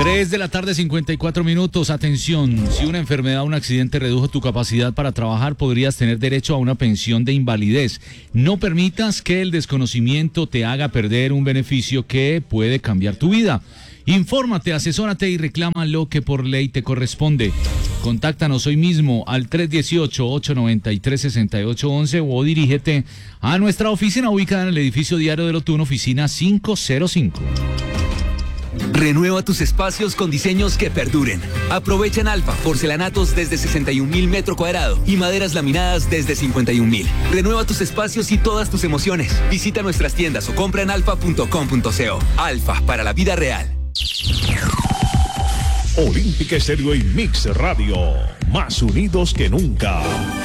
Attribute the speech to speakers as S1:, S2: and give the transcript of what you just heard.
S1: 3 de la tarde, 54 minutos. Atención, si una enfermedad o un accidente redujo tu capacidad para trabajar, podrías tener derecho a una pensión de invalidez. No permitas que el desconocimiento te haga perder un beneficio que puede cambiar tu vida. Infórmate, asesórate y reclama lo que por ley te corresponde. Contáctanos hoy mismo al 318-893-6811 o dirígete a nuestra oficina ubicada en el edificio Diario del Otuno, oficina 505.
S2: Renueva tus espacios con diseños que perduren. Aprovecha en Alfa porcelanatos desde 61.000 metros cuadrados y maderas laminadas desde 51.000. Renueva tus espacios y todas tus emociones. Visita nuestras tiendas o compra en alfa.com.co. Alfa, para la vida real.
S3: Olímpica Estéreo y Mix Radio, más unidos que nunca.